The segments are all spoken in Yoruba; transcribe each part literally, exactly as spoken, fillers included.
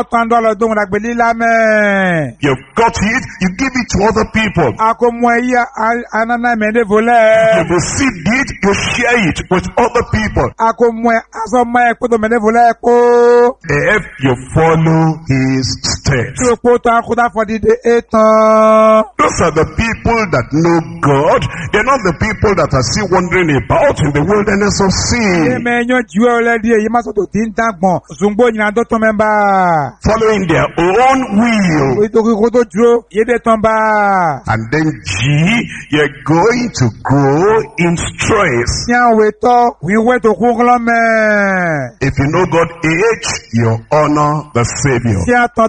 You've got it, you give it to other people. You've received it, you share it with other people. If you follow his steps. Those are the people that know God. They're not the people that are still wandering about in the wilderness of sin. Following their own will. And then G, you're going to grow in stress. If you know God H, you honor the Savior.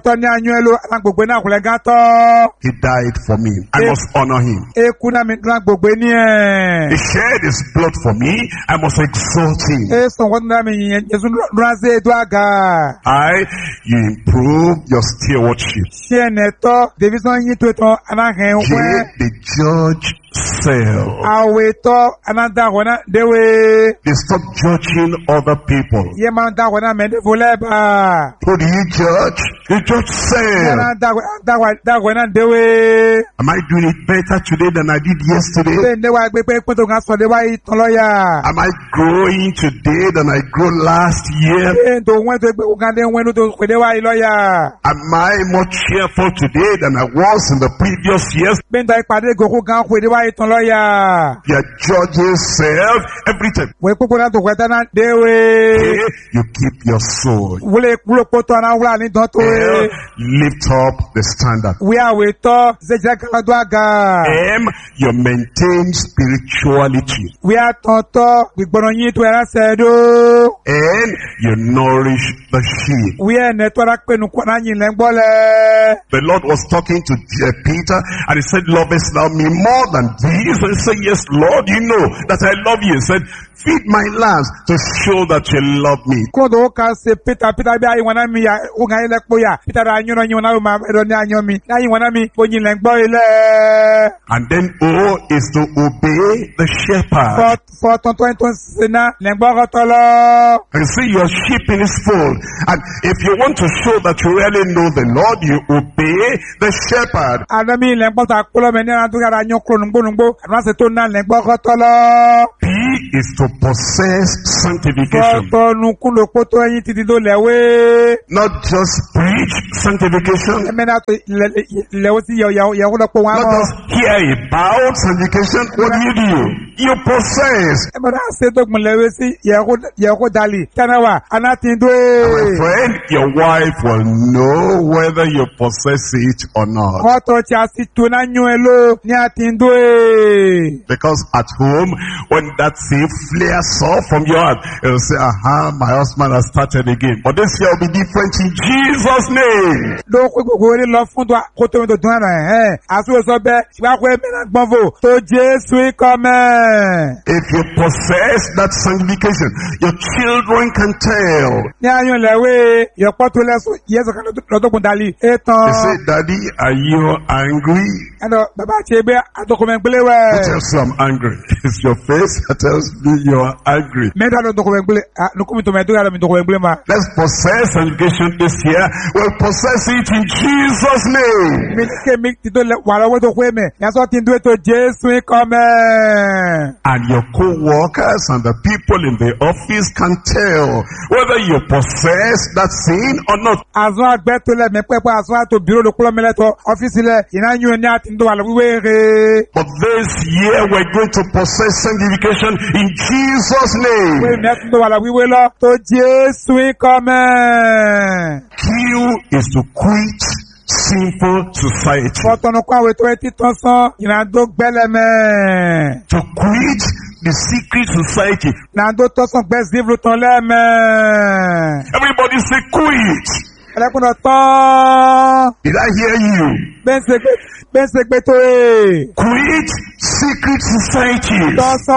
He died for me. I must honor him. He shed his blood for me. I must exalt him. I, you improve your stewardship. J, the judge self. They stop judging other people. Who do you judge? You judge self. Am I doing it better today than I did yesterday? Am I growing today than I grew last year? Am I more cheerful today than I was in the previous years? You judge yourself every time. Okay, you keep your soul. L, lift up the standard. M, you maintain spirituality. N, you nourish the sheep. The Lord was talking to Peter and he said, lovest thou me more than these? And he said, yes, Lord, you know that I love you. He said, feed my lambs to show that you love me. And then O is to obey the shepherd. And see your sheep in his fold. And if you want to show that you really know the Lord, you obey the shepherd. P is to possess sanctification. Not just preach sanctification. Not just hear about sanctification. What do you do? You possess. My friend, your wife will know whether you possess it or not. Because at home, when that thing flares off from your heart, it will say, aha, my husband has started again. But this year will be different in Jesus' name. If you possess that sanctification, your children can tell. They say, Daddy, are you angry? Who tells you I'm angry? It's your face that tells me you're angry. Let's possess sanctification this year. We'll possess it in Jesus' name. And your co-workers and the people in the office can tell whether you possess that sin or not. But this year we're going to possess sanctification in Jesus' name. Q is to quit sinful society. To quit the secret society. Everybody say quit. Did I hear you? Quit secret societies.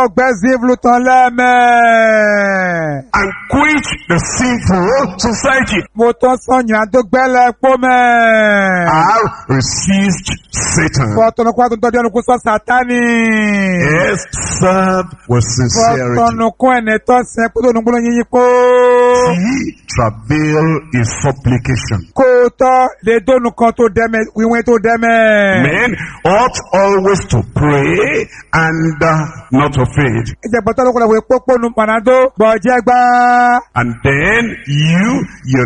And quit the sinful society. R, resist Satan. S, serve with sincerity. See, travail is supplication. Kó tọ́ lè dónú kan tó dẹ́mẹ̀ wíwẹ́ tó dẹ́mẹ̀. Men ought always to pray and uh, not to faint. Ìjẹ̀bọ̀tọ́ ló kọ́lọ̀ wé pópónú pànàdó bọ̀jẹ́ gbá. And then you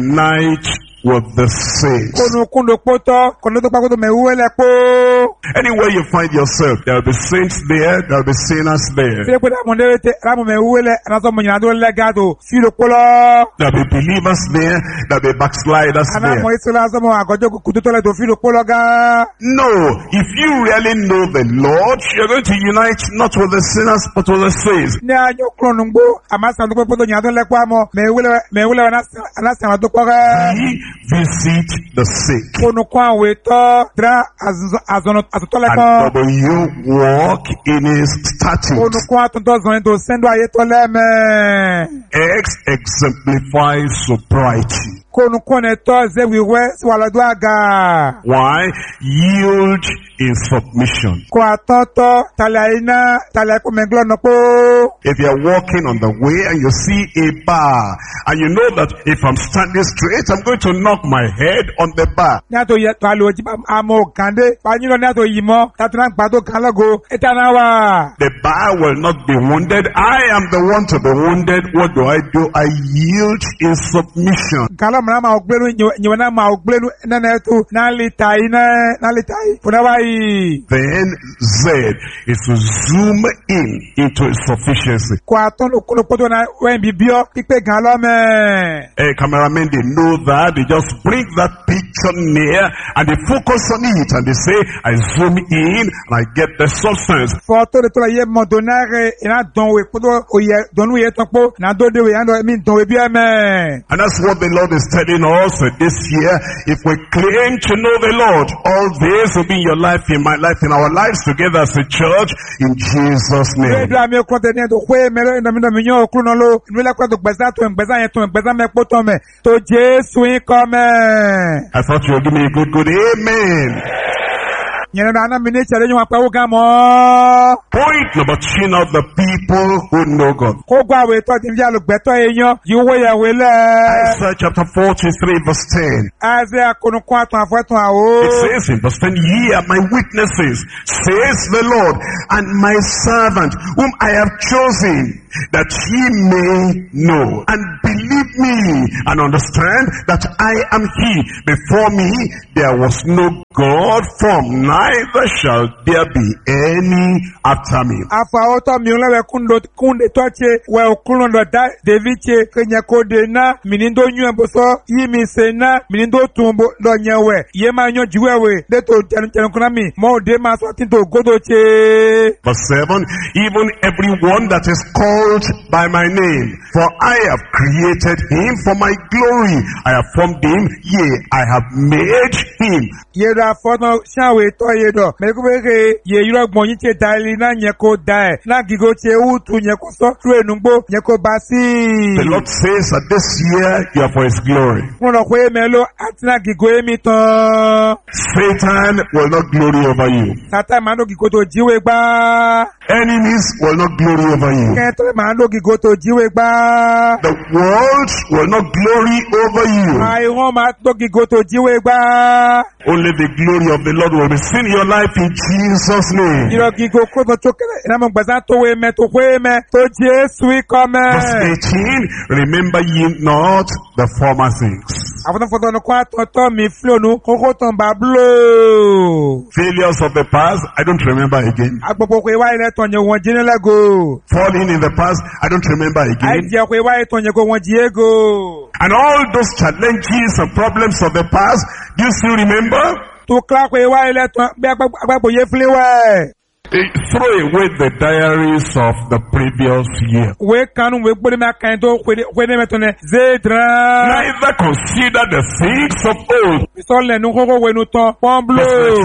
unite with the saints. Kónú kúndò pótọ́, kọ́nù tó pàkótó mẹ́wúwẹ́ lẹ̀ pó. Anywhere you find yourself, there will be saints there, there will be sinners there. Fílẹ̀ pé dàmú ndérété, rámù mẹ́wúwẹ́ lẹ̀, anásọ̀ mọ̀nyàdó lẹ́gàdó, fílò pólọ́. There will be believers there, there will be backsliders there. Anámọ̀ ìsọ̀lá sọ́mọ̀ àgọ́jọ́ kùtù tó lẹ̀ tó fílò pólọ́ gá. No, if you really know the Lord, you're going to unite not with the sinners, but with the saints. Ní àjọ kúrò nùgbó, àmásàn tó pé pótó nyàdó lẹ́kọ́ àmọ́, mẹ́wúlẹ̀ anásàn tó kọ́ gá. Visit the sick. Kónú kọ́ àwọn ètò dra àzọ̀tọ́lẹ́kọ́. And will you walk in his statutes? Kónú kọ́ àtúntọ́ zọ̀rin tó sẹ́ndọ̀ ayé tó lẹ́mẹ̀. X exemplifies sobriety. Kónú kọ́ ní tọ́ zẹ́wìwẹ́ síwàlọ́dún àgà. Why? Yield in submission. Kó àtọ́tọ́ tàlẹ̀ iná tàlẹ̀ ẹ̀kọ́ mẹ́gbọ́n náà pó. If you're walking on the way and you see a bar, and you know that if I'm standing straight, I'm going to knock my head on the bar. Ní àtò yẹ tàlẹ̀ òjì àmọ́ kàndé, pàyínlọ ní àtò yìí mọ́, tàtúnà gbàdó kan lọ́gọ́, ìtànà wà. The bar will not be wounded. I am the one to be wounded. What do I do? I yield in submission. Kàlọ́ mìíràn máa gbénu, ìyẹ̀wò náà máa gbénu, nánà ẹ̀tù, náà lè tàyí náà, náà lè tàyí, fúnnáwá yìí. Then Z is to zoom in into his sufficiency. Kò àtọ́nù kólókótó náà wẹ́n bí bíọ́ pípé gan lọ́mẹ̀. Hey, cameramen, they know that. They just bring that picture near and they focus on it and they say, I zoom in and I get the substance. Fọ́tò lè tó la yẹ mọ̀ dọ́nàrè iná dọ̀nwé kótó òye dọ̀nù yẹ tán pó náà dọ́dẹ̀ wẹ̀ yàndọ̀ mi dọ̀nwé bí ẹ̀mẹ̀. And that's what the Lord is telling us this year. If we claim to know the Lord, all this will be in your life, in my life, in our lives together as a church, in Jesus' name. Rédíò àmì ọkùnrin tẹ̀ ní ẹ̀dọ̀ pé mẹ́rẹ́ ìdọ̀mídọ̀mí yóò kúrò náà ló ìnúlẹ̀ pẹ́ tó gbẹ̀sán tó gbẹ̀sán yẹn tó gbẹ̀sán mẹ́ pọ́ tọ́ mẹ́ tó Jésù yín kọ́ mẹ́. I thought you would give me a good, good amen. Yẹn náà mi ní ìṣẹ̀lẹ̀ yín wọn pẹ́ wó gán mọ́. Point number two, now the people who know God. Kó gbọ́ àwọn ètò ìdílé àlùgbẹ́tọ̀ èèyàn yìí wó yẹ̀ wé lẹ̀. Isaiah chapter forty-three verse ten. Àìsí àkónúkún àtún àfẹ́tún àwò. It says in verse ten, ye are my witnesses, says the Lord, and my servant, whom I have chosen, that ye may know and believe me and understand that I am he. Before me there was no God formed, neither shall there be any after me. Àfàwọ́tọ̀ mi ńlẹ́wẹ̀ kúndé tọ́che wẹ̀ òkúrùndọ̀ dá Davidche kẹnyẹkóde náà mìníndó yún ẹ̀bùsọ́ yí mi ṣe náà mìníndó tún lọ yẹwẹ̀ yé máa yan jíwẹ̀wẹ̀ dẹ́tò jẹnunkúnná mi mọ́ òde máa sọ tí tó gódó ṣe. Verse seven, even everyone that is called by my name, for I have created him for my glory. I have formed him, yea, I have made him. Yẹ́rọ afọ́nà ṣáwé tọ́ yé dọ̀ mẹ́kúbẹ́kẹ́ yẹ yúrọ̀ gbọ̀n yín ṣe da ilé náà yẹ kó da ẹ̀ náà gígó ṣe wútu yẹ kó sọ́ tú ènúgbó yẹ kó bá sí. The Lord says that this year you are for his glory. Wọ́n lọ pé mẹ́lò àti náà gígó èmi tán. Satan will not glory over you. Sátán máa ń lò gígó tó jíwé gbá. Enemies will not glory over you. Kẹ́tọ́ máa ń lò gígó tó jíwé gbá. The world will not glory over you. Àìwọ́n máa tó gígó tó jíwé gbá. Only the glory of the Lord will be seen in your life in Jesus' name. Ìrọ̀ gígó kó tó chókèrè ìnáwó gbẹ̀sán tó wé mẹ́ tó wé mẹ́ tó Jésù ikọ̀ mẹ́. Verse eighteen, remember ye not the former things. Àfọ́tọ́fọ́tọ́ ní kó àtọ́tọ́ mi flónú kókó tán bá bló. Failures of the past, I don't remember again. Agbègbè ìwà ilẹ̀ tán yẹ wọ́n jí nílẹ̀ go. Falling in the past, I don't remember again. Àìjẹ́ pé ìwà ìtàn yẹ kó wọ́n jí ego. And all those challenges and problems of the past, do you still remember? Tó kílá pé ìwà ilẹ̀ tán bí agbègbè yẹ fúléwẹ̀. Throw away the diaries of the previous year. Wé kanu wé gbóni máa kàn tó wéné mẹ́tọ́ ní zédra. Neither consider the things of old. Sọ́lẹ̀ ní kókó wénu tán pọ́n bló.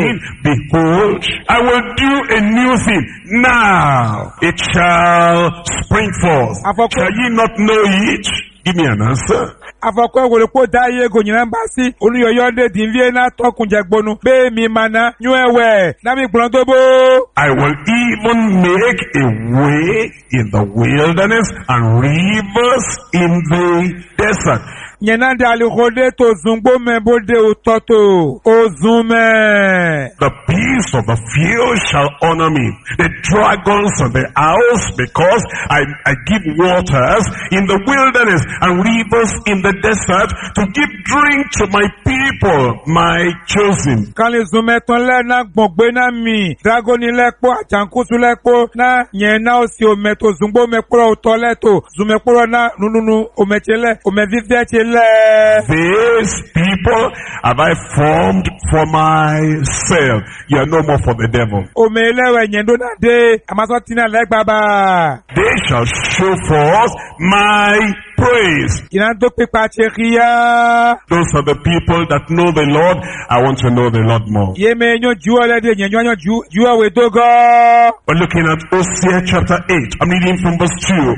Behold, I will do a new thing. Now it shall spring forth. Shall ye not know it? Give me an answer. Afọkọ wòle kó dá iye ego nyina bá sí olùyọyọ ndé dìnvíye náà tọkùn jẹgbonu bẹ́ẹ̀ mi mana nyú ẹwẹ́ náà mi gbọ́n tó bó. I will even make a way in the wilderness and rivers in the desert. Nyena de alikode to zungbo membode utoto ozume. The beasts of the field shall honor me, the dragons of the house, because I, I give waters in the wilderness and rivers in the desert to give drink to my people, my chosen. Kali zume tonle na gbogbe na mi, dragoni lekpo, achankusu lekpo, na nyena osi ometo zungbo mekuro utoleto, zume kuro na nununu omechele, omevivechele. These people have I formed for myself. You are no more for the devil. They shall show forth my praise. Those are the people that know the Lord. I want to know the Lord more. We're looking at Hosea chapter eight. I'm reading from verse two.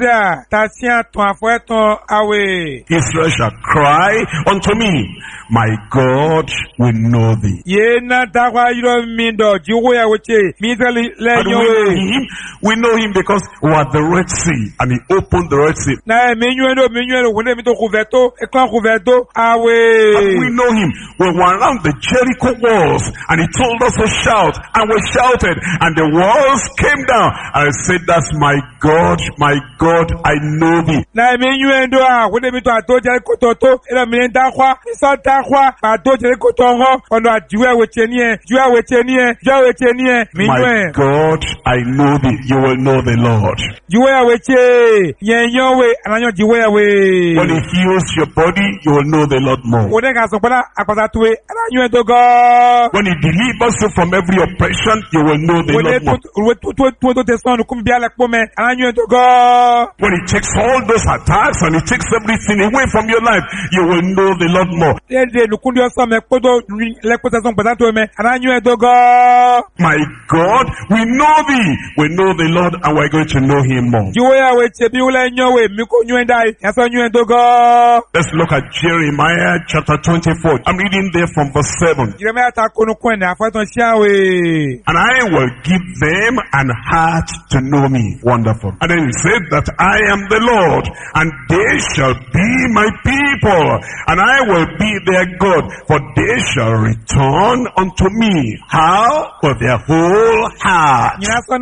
Israel shall cry unto me, my God will know thee. And we know him, we know him because we are the Red Sea, and he opened the Red Sea. And we know him. We were around the Jericho walls, and he told us to shout, and we shouted, and the walls came down, and I said, that's my God, my God, I know thee. Kototo ila mienda kwa isota kwa padoje kotongo ono ajuwe wechenie juwe wechenie juwe wechenie minwe. My God, I know thee. You will know the Lord. Juwe weche yenyowe ananyo juwe we. When he heals your body, you will know the Lord more. Odega sopana akpasatwe ananyo edogo. When he delivers you from every oppression, you will know the Lord more. When he takes all those attacks and he takes everything away from your life, you will know the Lord more. My God, we know thee. We know the Lord, and we're going to know him more. Let's look at Jeremiah chapter twenty-four. I'm reading there from verse seven. And I will give them an heart to know me. Wonderful. And then he said that I am the Lord, and they shall be my people, and I will be their God, for they shall return unto me. How? For their whole heart.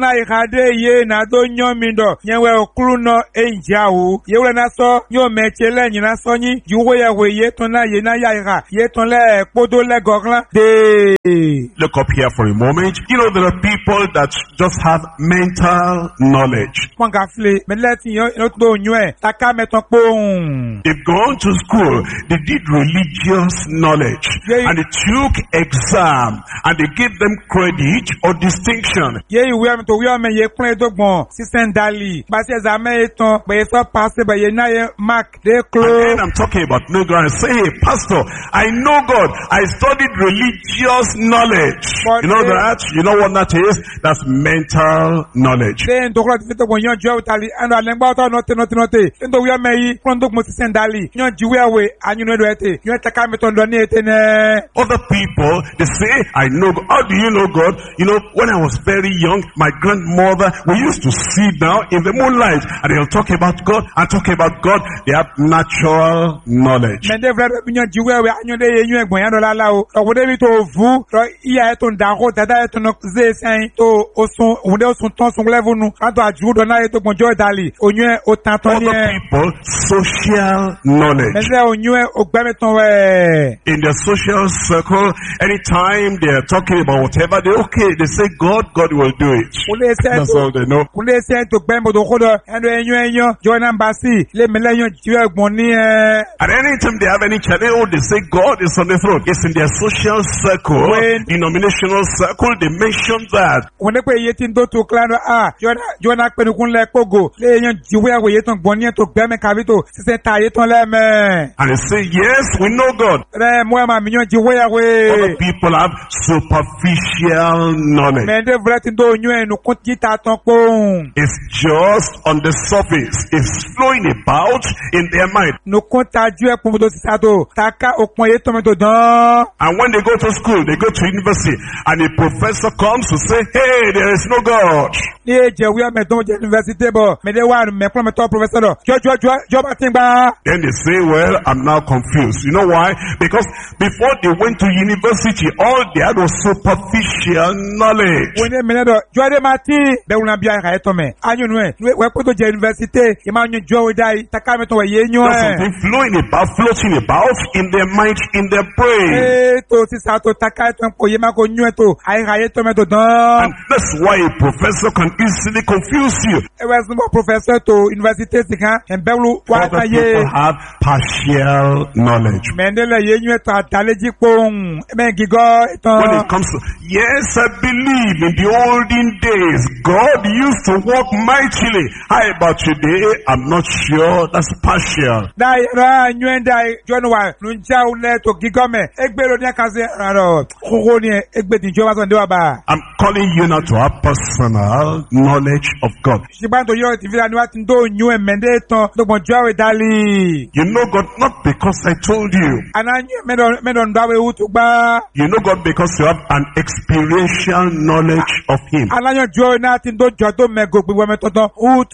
Look up here for a moment. You know, there are people that just have mental knowledge. They've gone to school, they did religious knowledge, yeah, and they took exam, and they gave them credit or distinction. Yeah, we are to we are me credit bon system dali. But exam eton, but you so pass by you na mark they close. And I'm talking about no God. Say, hey, pastor, I know God. I studied religious knowledge. But you know that? You know what that is? That's mental knowledge. Then to God fit to you jo tali and alemba to not not not. Then we are me from do mo system dali. You jiwe we and you know that. You take me to donate. Other people they say, I know God. How do you know God? You know, when I was very young, my grandmother, we used to sit down in the moonlight and they'll talk about God and talk about God. They have natural knowledge. But other people, social knowledge. In their social circle, anytime they are talking about whatever, they okay, they say God, God will do it. That's all they know. At any time they have any challenge, oh, they say God is on the throne. It's in their social circle, when, denominational circle, they mention that. And they say, yes, we know God. Other people have superficial knowledge. It's just on the surface. It's flowing about in their mind. Nukun taju e pumudo sisato. Taka okun ye tometo dan. And when they go to school, they go to university, and a professor comes to say, hey, there is no God. Ni eje wi me don je university bo. Me de wa me pro me to professor do. Jo jo jo jo ba tin gba. Then they say, well, I'm now confused. You know why? Because before they went to university, all they had was superficial knowledge. Woni me do jo de mati be una bia ka eto me. Anyu nu e. We ko to je university, e ma nyu jo we dai. Taka me to we ye nyu e. There's something flowing about, floating about in their mind, in their brain. Eh to sisato taka eto ko ye ma ko nyu eto. Ai ka eto me to dan. And that's why a professor can easily confuse you. E we so professor to university sika en belu wa Other ta ye. people have partial knowledge. Mendele ye nyu eto ataleji pon. E me gigo eto. When it comes to, yes, I believe in the olden days, God used to work mightily. How about today? I'm not sure. That's partial. Dai ra nyu dai John wa nunja ule to gigo me. Egbero ni akaze ro. Koko ni egbe din jo wa so de wa ba. I'm calling you now to have personal knowledge of God. Shiban to yo ti vila ni wa tin do nyu e mende ton do bon jo we dali. You know God not because I told you. Ana nyu me don me don da we utu gba. You know God because you have an experiential knowledge of Him. Ana nyu jo na tin do jo to me go gbe me tonton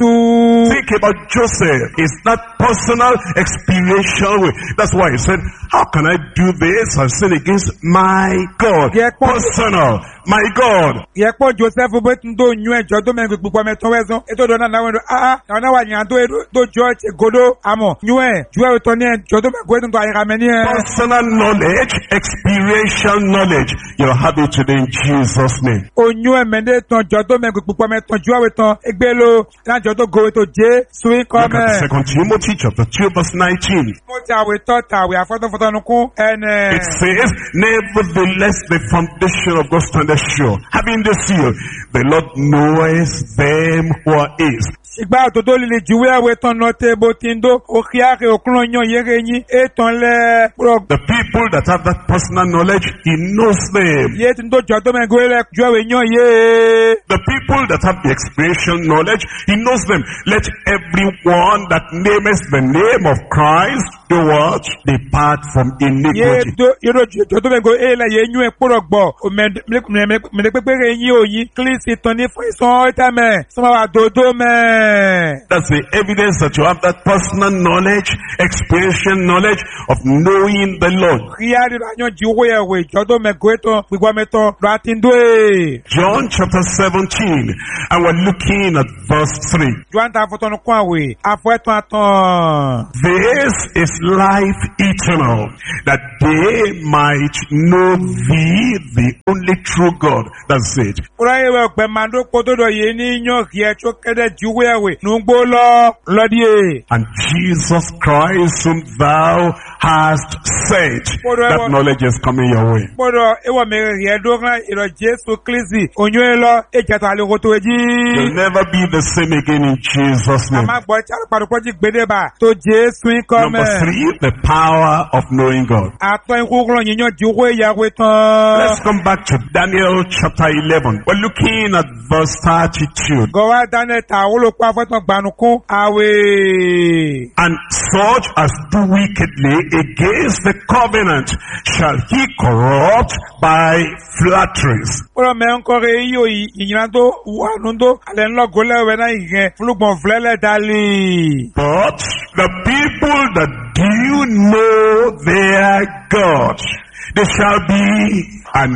utu. Think about Joseph. It's that personal experiential way. That's why he said, how can I do this? I sin against my God. Yeah, Personal. My God. Ye po Joseph bo tin do nyu e jo to me gbe me ton we so. E to do na na we do ah ah na wa nyan do do jo che godo amo nyu e jo e to ni jo to me go tin do ayira me ni e. Personal knowledge, experiential knowledge. You'll have it today in Jesus' name. O nyu e mende ton jo to me gbe me ton jo we ton egbe lo na jo to go to je sweet Look come. at Second Timothy chapter two verse nineteen. Mo ta we to ta we afoto foto nu kun en It says, nevertheless the foundation of God standeth sure, having the seal, the Lord knoweth them who are his. Sigba otodo lile juwe awe ton note botindo okiare okunlo yan yere yin eton le pro. The people that have that personal knowledge, he knows them. Ye tindo jodo me go le juwe yan ye. The people that have the experiential knowledge, he knows them. Let everyone that nameth the name of Christ do what? Depart from Ye iniquity. do ye do jodo me go e la ye nyu e poro gbo o me me me de pepe re yin oyin klisi ton ni fun ison eta me so ma dodo me. That's the evidence that you have that personal knowledge, experiential knowledge of knowing the Lord. Riari ranyo jiwo ye we jodo me go eton gbigbo me ton lo atindo e. John chapter seventeen, and we're looking at verse three. Juan ta foto nu kwa we afo eton aton. This is life eternal, that they might know thee, the only true God. That's it. Ura ye we pe mando koto do ye ni nyo kie cho kede jiwo we nungbo lo lodie. And Jesus Christ whom thou hast sent, that knowledge is coming your way. Bodo ewa me ye do ran iro Jesu Kristi onyo e lo e jata le goto eji. You'll never be the same again in Jesus' name. Ama gbo cha paru poji gbede ba to Jesu in come. Number three, the power of knowing God. Aton ikukuro yin yan jiwo ya we tan. Let's come back to Daniel chapter eleven. We're looking at verse thirty-two. Go wa Daniel ta wo lo pa foton gbanukun awe. And such as do wickedly against the covenant shall he corrupt by flatteries. Oro me nkore iyo yin to wa nundo ale nlo gole we na yin flugbon flele dali. But the people that do know their God, they shall be and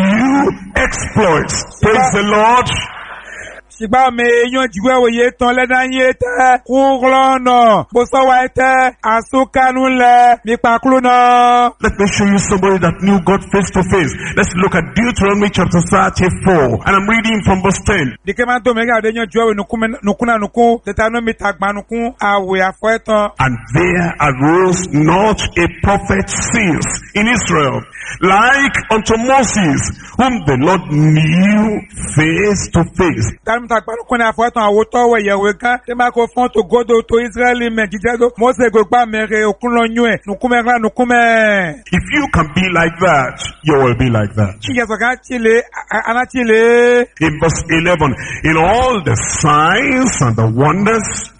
do exploits. Praise the Lord. Sigba me yan jiwe we ye tan le dan ye te kurlono bo so wa te asukanu le mi paklu na. Let me show you somebody that knew God face to face. Let's look at Deuteronomy chapter thirty-four, and I'm reading from verse ten. Dike man to me ga de yan jiwe nukun nukuna nukun Deuteronomy tagbanukun awe afo etan. And there arose not a prophet since in Israel, like unto Moses, whom the Lord knew face to face. Tagbanukun afo etan awoto we ye we kan te ma ko fon to godo to Israeli me jijedo Mose go gba mere okunlo nyu e nukume ra nukume. If you can be like that, you will be like that. Yes, okay, Chile, Anachile. In verse eleven, in all the signs and the wonders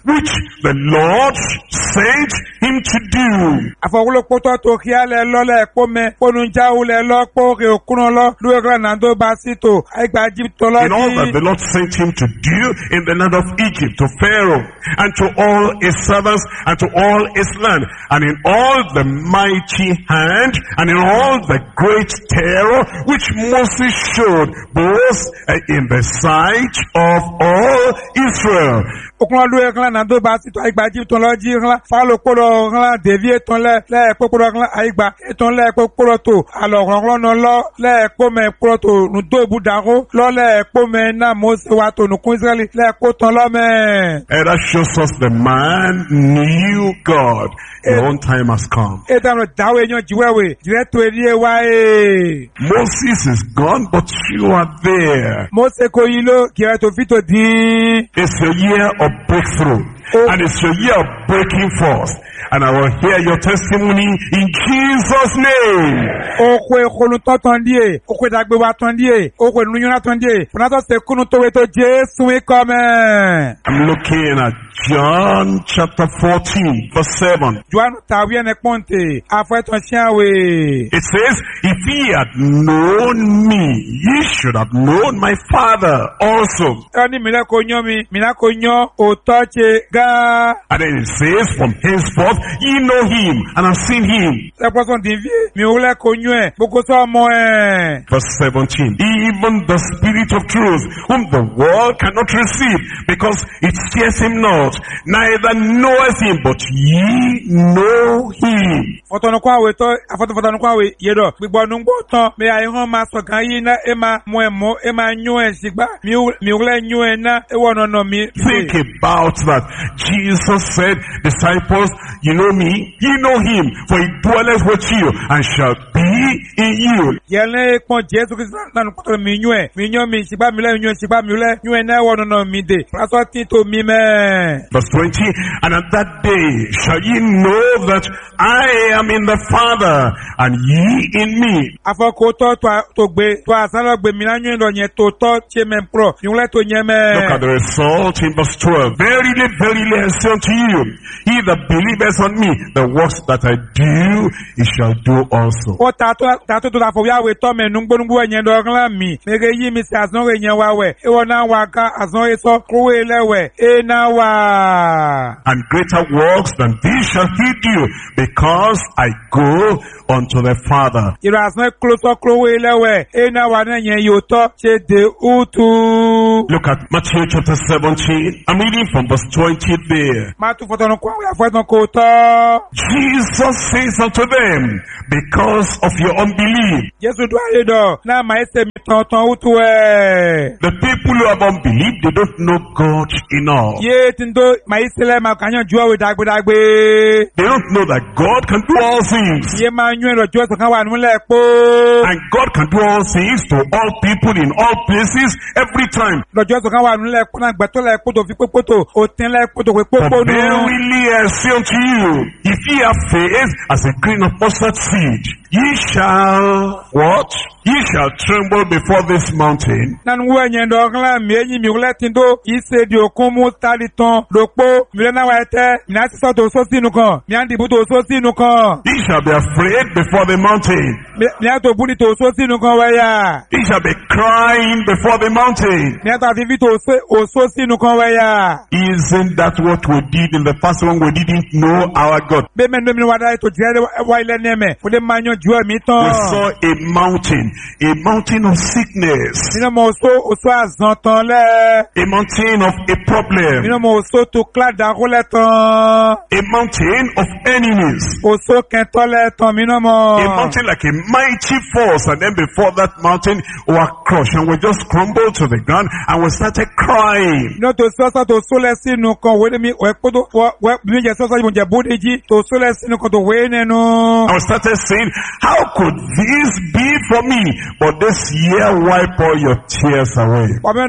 which the Lord sent him to do. Afọwọ́lọ́pọ̀tọ́ tó kí á lẹ lọ́lẹ̀ ẹ̀pọ̀ mẹ́, pọ́nùjáwó lẹ lọ́pọ̀ rẹ̀ òkúrọ̀ lọ, lórí ẹ̀rọ nàdó bá sítò, àìgbà Egypt lọ In all that the Lord sent him to do in the land of Egypt, to Pharaoh, and to all his servants, and to all his land, and in all the mighty hand, and in all the great terror, which Moses showed, both in the sight of all Israel. Okun lu ekla na do ba si to aigba Egypt ton lo ji ran fa lo poro ran devie ton le le poporo ran aigba ton le poporo to alo ran ran lo le ko me poro to nu do budaro lo le ko me na Mose wa to nu kun Israeli le ko ton lo me. And that shows us the man knew God. Your own time has come. Etano dawe nyo jiwewe jire to eri wa e. Moses is gone, but you are there. Mose ko yilo kire to fito di. It's a year of breakthrough. Oh. And it's your year of breaking forth. And I will hear your testimony in Jesus' name. Okwe konu to tondie, okwe dagbe wa tondie, okwe nunyona tondie. Funato se kunu to weto Jesu e come. I'm looking at John chapter fourteen, verse seven. Joan tawiye ne ponte, afwe ton chiawe. It says, if ye had known me, ye should have known my Father also. Ani mila konyo mi, mila konyo otoche ga. And then it says, from henceforth ye know him and have seen him. Verse seventeen. Even the Spirit of truth, whom the world cannot receive, because it seeth him not, neither knoweth him, but ye know him. Think about that. Jesus said, disciples, you know me, you know him, for he dwelleth with you and shall be in you. Verse twenty, and at that day shall ye know that I am in the Father, and ye in me. Look at the result in verse twelve. Verily, verily, I say unto you, he that believeth on me, the works that I do, he shall do also. And greater works than these shall he do, because I go unto the Father. Look at Matthew chapter seventeen. I'm reading from verse twenty there. Jesus says unto them, because of your unbelief. The people who have unbelief, they don't know God enough. They don't know that God can do all things. And God can do all things to all people in all places every time. But verily I say unto you, if ye have faith as a grain of mustard seed, ye shall what? Ye shall tremble before this mountain. Ye shall be afraid before the mountain. Ye shall be crying before the mountain. Isn't that what we did in the past when we didn't know our God? We saw a mountain. A mountain of sickness. A mountain of a problem. A mountain of enemies. A mountain like a mighty force, and then before that mountain we were crushed and we just crumbled to the ground and we started crying. And we started saying, how could this be for me? But this year wipe all your tears away. Take all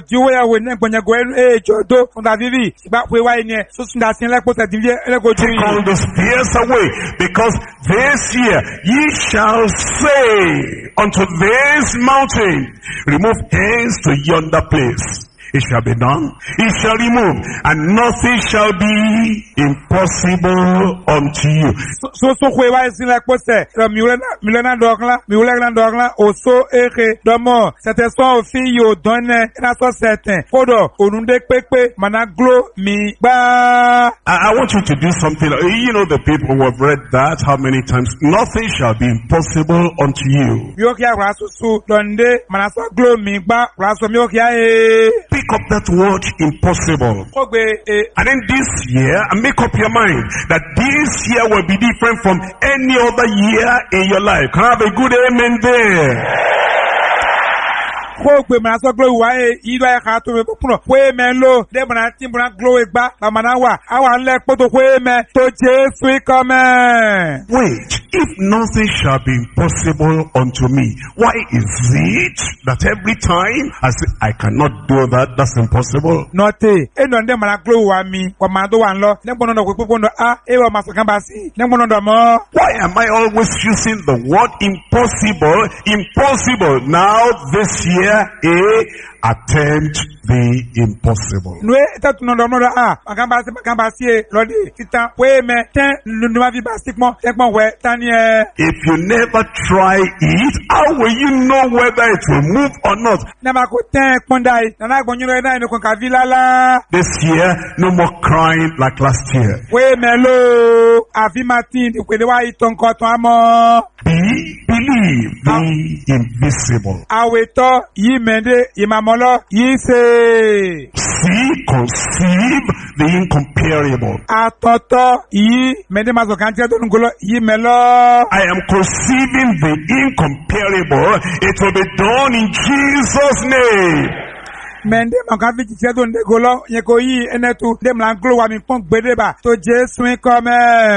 those tears away, because this year ye shall say unto this mountain, remove hence to yonder place. it shall be done. It shall remove, and nothing shall be impossible unto you. So so kwe wa isi la kpose. Ro miulena miulena dokla, miulena dokla. Oso eke domo. Sete so ofi yo donne. Ina so sete. Fodo onunde pepe managlo mi ba. I, I want you to do something. You know the people who have read that how many times? Nothing shall be impossible unto you. Yokia rasu su donde manaso glo mi ba rasu yokia e. Pick up that word impossible. Ogbe e. And then this year, and make up your mind that this year will be different from any other year in your life. Can I have a good amen there? Ogbe manaso glo wa e. Ido ya kato me puno. Kwe men lo. De mana timbuna glo e ba. La manawa. Awa le poto kwe me. To Jesu come. Wait. If nothing shall be impossible unto me, why is it that every time I say, I cannot do that, that's impossible? Note, e no nde mana glo wa mi, kwa mando wan lo, ne bono no kwe bono a, e wa masakamba si, ne bono do mo. Why am I always using the word impossible? Impossible. Now this year, a attempt the impossible. Nwe tatu no do mo do a, makamba si makamba si e, lodi, titan, we me, ten, numa vi bastik mo, tek mo we, tan. If you never try it, how will you know whether it will move or not? This year, no more crying like last year. Be, believe the invisible. See, conceive the incomparable. I am conceiving the incomparable. It will be done in Jesus' name. Mende mankavi chichedo ndegolo nyeko yi enetu dem langlo wa mi pon gbedeba to Jesu come.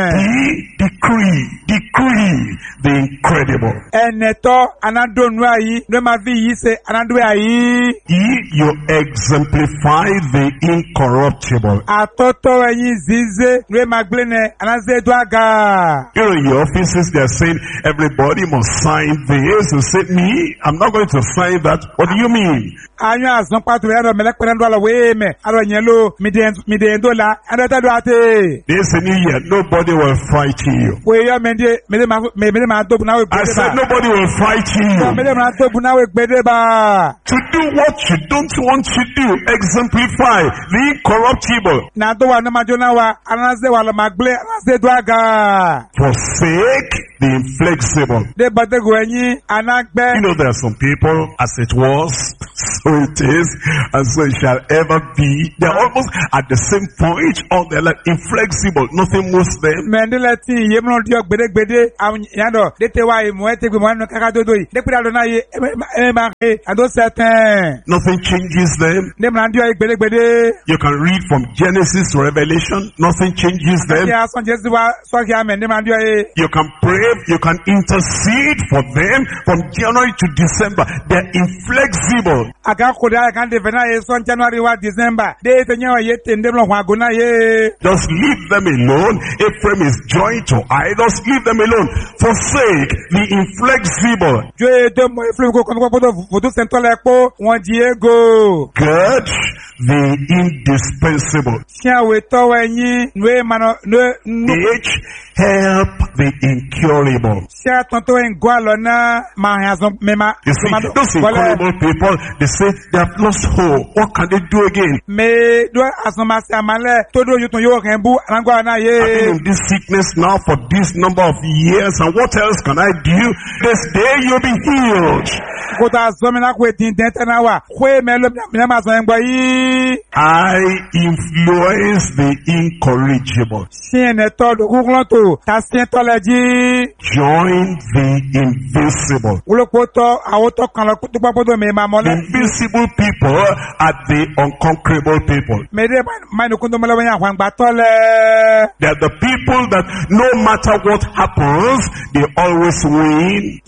Decree, decree the incredible. Eneto anadonu ayi no ma vi yi se anadu ayi. You exemplify the incorruptible. Atoto ayi zize no ma glene anaze do aga. You know, in your offices they are saying everybody must sign this. You say, me, I'm not going to sign that. What do you mean? Anya azon patu ero melek perendo ala we me aro nyelo miden miden dola anata do ate. This new year nobody will fight you. We yo mende mede ma mede ma do na we gbedeba. I said nobody will fight you. Mede ma do na we gbedeba. To do what you don't want to do, exemplify the incorruptible. Na do wa na ma jona wa anaze wa la magle anaze do aga. Forsake the inflexible. De badego enyi anagbe. You know there are some people as it was, so it is, and so it shall ever be. They're almost at the same point, or they're like inflexible. Nothing moves them. Mendele ti yemno dio gbede gbede am yando de te wa mo ete gbe mo no kaka dodo yi de pira do na ye e ma e ando certain. Nothing changes them. Dem na dio gbede gbede. You can read from Genesis to Revelation. Nothing changes them. Ya son Jesu wa so ki amen dem na dio e. You can pray. You can intercede for them from January to December. They're inflexible. Aga koda kan de vena e son January wa December. De te nyawa ye tende blo kwa gona ye. Just leave them alone. Ephraim is joined to idols. Leave them alone. Forsake the inflexible. Jo e de mo Ephraim ko kon ko do foto sentole po won Diego. Good. The indispensable. Sia we to wenyi nwe mano no H help the incurable. Sia tonto en gwalo na ma hazon mema. You see, those incurable people, they say they have lost hope. What can they do again? Me do asoma se amale todo yuton yo kan bu rangwa na ye. I've been in this sickness now for this number of years, and what else can I do? This day you'll be healed. Kota zomina ko tin den tanawa. Kwe me lo me ma so engba yi. I influence the incorrigible. Join the invisible. The invisible people are the unconquerable people. They are the people that no matter what happens, they always win.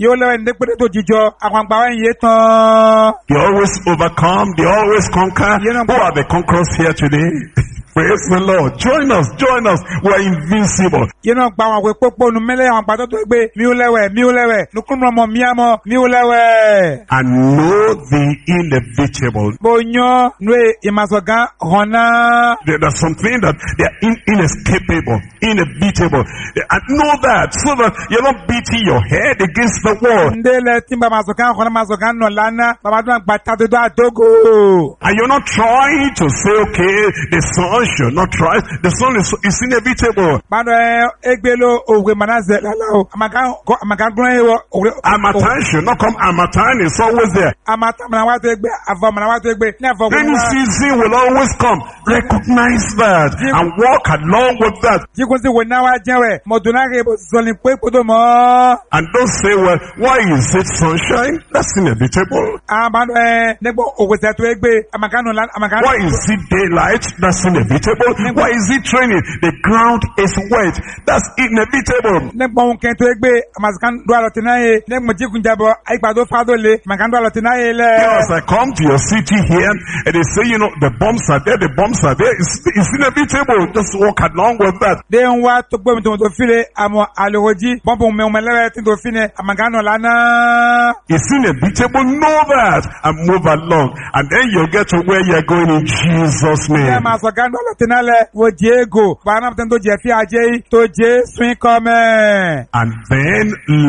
They always overcome. They always conquer. Who are the conquerors here today? Praise the Lord. Join us, join us. We're invincible. Yé náà gba àwọn àwẹ̀ pópó nu mẹ́lẹ̀ àwọn àgbàdo tó gbé miúlẹ̀wẹ̀ miúlẹ̀wẹ̀ nukúnmọ̀ ọmọ miamọ̀ miúlẹ̀wẹ̀. And know the inevitable. Bonyọ́ nu ìmàsọ̀gán hànà. There are some things that they are in, inescapable, inevitable. And know that so that you're not beating your head against the wall. Ndélé tí bá màsọ̀gán hànà màsọ̀gán nọ̀ lánàá bàbá tó ń gbà tàdé tó àdógò. And you're not trying to say, okay, the sun should not try. The sun is, is inevitable. Bado egbelo òwe manaze lala o. Amakan amakan gbọ́n yẹ wọ. Harmattan should not come. Harmattan is always there. Amata manawa tó gbé avọ manawa tó gbé ní avọ. Rainy season will always come. Recognize that and walk along with that. Jíkun sí wo náwa jẹ́wẹ̀. Mọ̀dúnà rẹ̀ bó sọ̀lì pé kótó mọ́. And don't say, well, why is it sunshine? That's inevitable. Amado ẹ nígbà òwe tẹ̀ tó gbé amakan nù lánàá amakan. Why is it daylight? That's inevitable. Why is it raining? The ground is wet. That's inevitable. Nígbà òun kẹ́ tó gbé amakan dó àlọ́ tẹ̀ náà yé. Nígbà jíkun jábọ̀ àyípadà fàdó lé amakan dó àlọ́ tẹ̀ náà yé lẹ̀. As I come to your city here and they say, you know, the bombs are there, the bombs are there. It's, it's inevitable. Just walk along with that. De ń wá tó gbé mi tó tó file àmọ́ àlòwòjì bọ́ǹpù mi ò mẹ́lẹ́rẹ́ tí tó file amakan nù lánàá. It's inevitable. Know that and move along. And then you'll get to where you're going in Jesus' name. Ṣé màá sọ gánú ọlọ́tí náà lẹ̀ wo Diego bàánà tó ń tó jẹ́ fi àjẹ́ yìí tó jẹ́ swing kọ́mẹ́. And then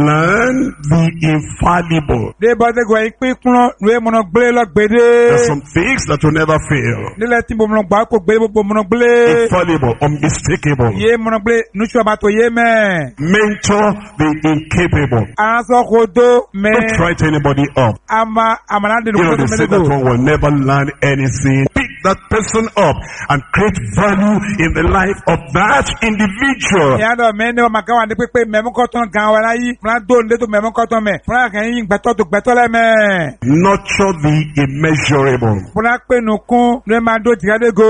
learn the infallible. De bọ́dé gọ̀ yìí pín kúrò lóye mọ̀nà gbélé lọ gbèdé. There's some things that will never fail. Nílẹ̀ tí mo mọ̀nà gbà kó gbélé bó mọ̀nà gbélé. Infallible, unmistakable. Yé mọ̀nà gbélé nùsù ọba tó yé mẹ́. Mentor the incapable. Aránsọ́ kò dó mẹ́. Don't try to anybody up. Ama àmàlà dènù You know, kó tó they say mẹ́lẹ́ that gò. one will never learn anything. Pick that person up and create value in the life of that individual. Ìyá dọ̀ mẹ́ ní ọmọ kan wà ní pípé mẹ́mú kọ́tọ́ gan wa láyé. Fúnra dó ní tó mẹ́mú kọ́tọ́ mẹ́. Fúnra kàn yín gbẹ̀tọ́ tó gbẹ̀tọ́ lẹ́ mẹ́. Nurture the immeasurable. Fúnra pé nùkún ní máa dó jìgádé go.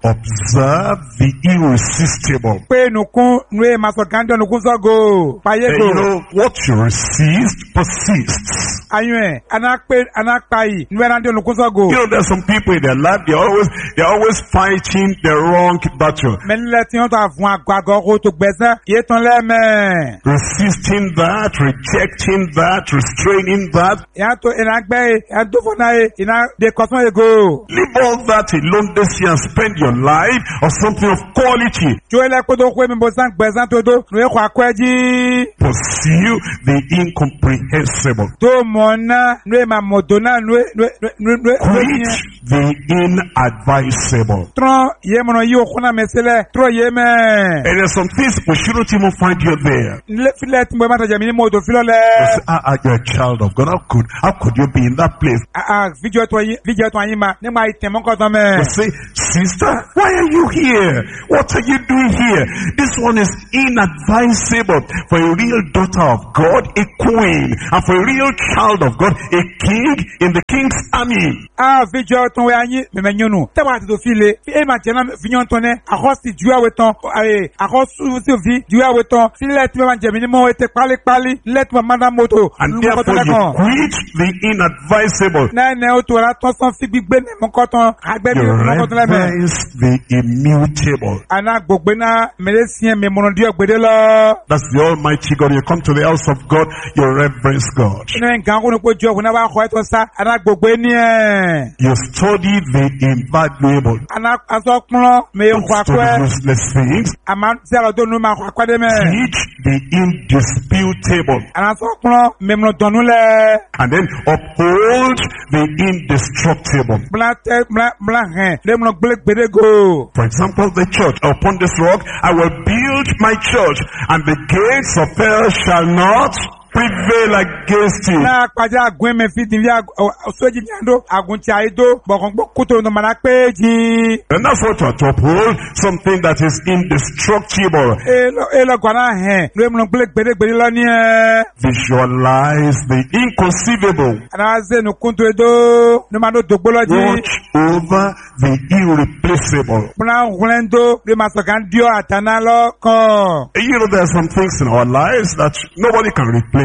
Observe the irresistible. Pé nùkún ní máa sọ gàndọ̀ nùkún sọ go. Pàyé And go. you know, what you resist persists. Ayún ẹ̀ anápé anápáyì ní ẹ̀rọ adé nùkún sọ go. You know, there's some people in their life, they're always, they're always fighting the wrong battle. Mẹ́lẹ̀ tí wọ́n tó àfún àgbàgọ́ kó tó gbẹ̀sẹ̀ yé tán lẹ́mẹ̀. Resisting that, rejecting that, restraining that. Ìyá tó ìná gbẹ́ yìí, ìyá tó fọ́nà yìí, ìná de kọ́sán yìí go. Leave all that alone this year and spend your life on something of quality. Jó ilẹ̀ kó tó kó èmi bó sàn gbẹ̀sán tó tó nù ẹ̀kọ́ akọ́ jí. Pursue the incomprehensible. Tó mọ̀ ná nù ẹ̀ máa mọ̀ tó náà nù ẹ̀ nù ẹ̀ nù ẹ̀ nù ẹ̀ Quit the inadvisable. Trọ́ yé mọ̀nà yí òkú náà mẹ́sílẹ̀ trọ́ yé mẹ́. And there's some things we shouldn't even find you there. Filẹ̀ tí mo bá tajà mí ní mọ́tò filọ́ You lẹ̀. say, ah, ah, you're a child of God. How could, how could you be in that place? Fíjọ́ tó yín fíjọ́ tó yín ma nígbà ìtẹ̀mọ́ kọ́ tán You mẹ́. say, sister, why are you here? What are you doing here? This one is inadvisable for a real daughter of God, a queen, and for a real child of God, a king in the king's army. Ah, fíjọ́ tó wẹ́ anyi mẹ́mẹ́ nyɔnu. Tẹ́wọ́ àti tó fi le. Fi ema tiẹ̀ náà fi nyɔnu tán nẹ́. Àkọ́ si ju awẹ tán. Ayi, àkọ́ su si fi ju awẹ tán. Sílẹ̀ tí wọ́n jẹ̀mí ní mọ́ ete kpálíkpálí. Nílẹ̀ tí wọ́n máa dá moto. And therefore you quit the inadvisable. Nẹ́ẹ̀nẹ́ o tó la tán sán fi gbígbé ní mọ́kọ́tán. Agbẹ́ You mi mọ́kọ́tán lẹ́mẹ̀. reverence the immutable. Àná gbogbo náà mẹ́lẹ́ siẹ́ mi mọ̀nà díẹ̀ gbèdé lọ. That's the Almighty God. You come to the house of God, you reverence God. Inú ẹ̀ nǹkan kó ní kó jọ ògùn náà bá kọ́ ẹ̀ tó sá. Àná gbogbo ní ẹ̀. You study the invaluable. Àná aṣọ kúnlọ́ mi ń Don't kọ́ study akọ́ ẹ̀. useless things. Àmà tí a lọ tó nu ma kọ́ akọ́ dẹ́ mẹ́. Teach the indisputable. Àná aṣọ kúnlọ́ mi mọ̀ dọ̀nù lẹ̀. And then uphold the indestructible. Bla tẹ bla bla hẹn lẹ́mùnà gbélé gbèdé go. For example, the church. Upon this rock, I will build my church, and the gates of hell shall not prevail against it. N'a kpajà agun mi fi dìbí sójì ní àdó agun tí a yé dó bọ̀kàn gbọ́ kótó ní ọmọdé pé jí. And that's what you to uphold, something that is indestructible. E lọ gbọ́dọ̀ hẹn ló yẹ múlò gbélé gbèdé gbèdé lọ ní ẹ. Visualize the inconceivable. Àná ṣe nu kúntù edó ní ma dó dògbó lọ jí. Watch over the irreplaceable. Múlò wúlẹ̀ ń dó ló ma sọ̀kan díọ̀ àtàná lọ kàn. You know, there are some things in our lives that nobody can replace.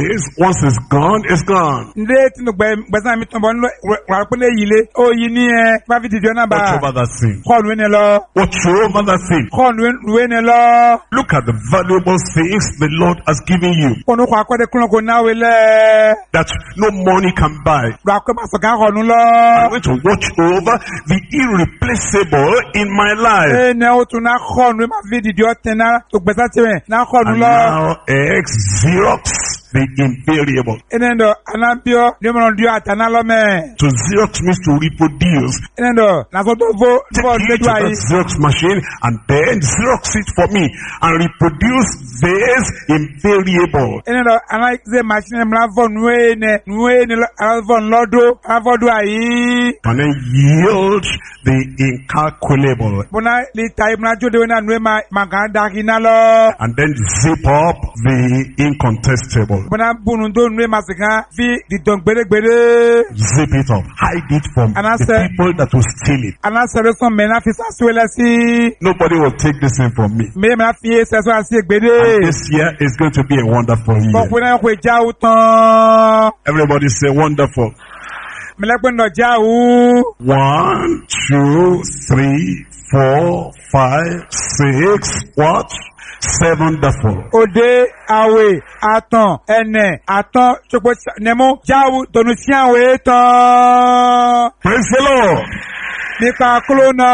this. Once it's gone, it's gone. Nde tinu gbe gbesa mi ton bo nlo wa pe le yile o yi ni e ba fi didi ona ba. Watch over that sin. Ko nu ne lo. Watch over that sin. Ko nu ne lo. Look at the valuable things the Lord has given you Ko nu ko akode kun ko na we le. that no money can buy. Ra ko ma so kan ko nu lo. I'm going to watch over the irreplaceable in my life. E ne o tun na ko nu ma fi didi o tena to gbesa ti me na ko nu And lo. now X Xerox the invariable. Enendo anambio de mo ndio atana lo me. To Xerox means to reproduce. Enendo na so to vo Take vo it le to do that ayi. Xerox machine and then Xerox it for me and reproduce this invariable. Enendo ana ze machine mla vo nwe ne nwe ne ala vo lodo ala vo do ayi. And then yield the incalculable. Bona li tai mla jode na nwe ma maganda kinalo. And then zip up the incontestable. Bona bunu do nwe masika fi di don gbere gbere. Zip it up. Hide it from And I the said- people that will steal it. Ana sere son mena fi sa swele si. Nobody will take this thing from me. Me mena fi se so asi And gbere. this year is going to be a wonderful year. Ko na ko ja utan. Everybody say wonderful. Me le pe ndo ja u. One, two, three, four, five, six, what? Seven, wonderful. Ode awe atan ene atan chokpo nemo jawu tonu siawe tan. Praise the Lord. Nika klona.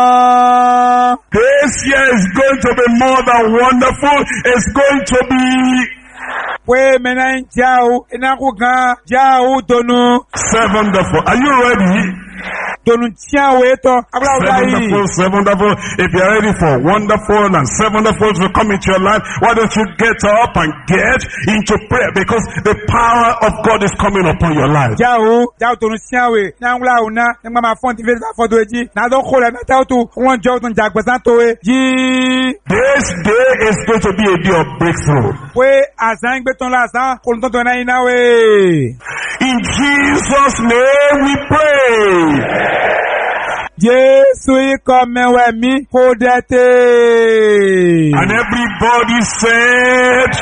This year is going to be more than wonderful. It's going to be We mena jawu ina ku gan jawu tonu seven, wonderful. Are you ready? tonu siawe tan. Abla Seven, ubai. wonderful, seven, wonderful. If you're ready for wonderful and seven wonderful to come into your life, why don't you get up and get into prayer, because the power of God is coming upon your life. Jawu jawu tonu siawe na ngla una ngba ma font ve sa foto eji na do khole na tautu won jo tun jagbesan to e ji. This day is going to be a day of breakthrough. We azan gbe ton la san ko ton ton na ina we. In Jesus' name we pray. Jesu ikomewe mi kodete. And everybody said,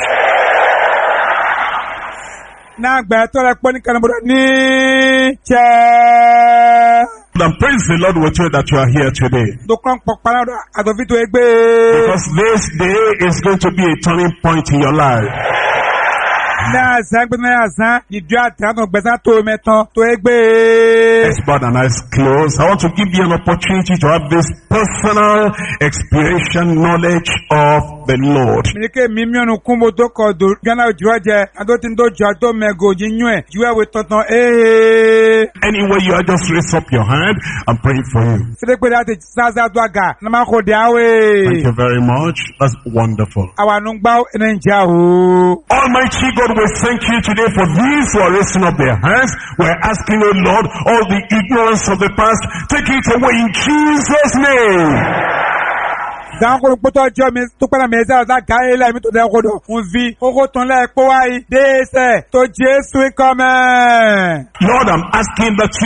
Na gbe to le po ni kan bodo ni che. and praise the Lord with you that you are here today. Do kan po para do adovito egbe. Because this day is going to be a turning point in your life. Na azan gbe na azan ni dio atan to gbesan to metan to egbe. Let's bow and eyes closed. I want to give you an opportunity to have this personal experiential knowledge of the Lord. Mi ke mi mi onu kun mo to ko do gana ojoje ado tin do jo to mego jinyu e jiwe we tonton eh. Anyway, you are, just raise up your hand. I'm praying for you. Sede pe dati saza do aga na ma ko de awe. Thank you very much. That's wonderful. Awa nu gba ene nja o. Almighty God, we thank you today for these who are raising up their hands. We're asking, oh Lord, all the ignorance of the past, take it away in Jesus' name. Dan ko poto jo mi to pala me za za ga ele mi to de ko do un vi koko ton le po wa yi de se to Jesu come. Lord, I'm asking that you